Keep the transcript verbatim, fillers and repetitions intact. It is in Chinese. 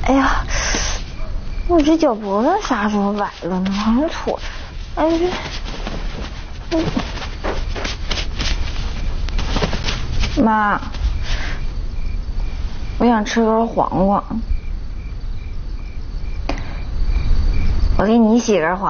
哎呀，我这脚脖子啥时候崴了呢？好像妥。哎这，嗯，妈，我想吃根黄瓜，我给你洗根黄瓜。